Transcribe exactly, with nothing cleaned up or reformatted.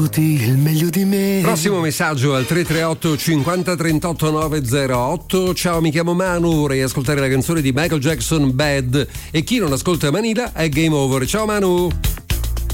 Il meglio di me. Prossimo messaggio al tre tre otto cinquanta trentotto novecentotto. Ciao, mi chiamo Manu, vorrei ascoltare la canzone di Michael Jackson, Bad, e chi non ascolta Manila è game over. Ciao Manu.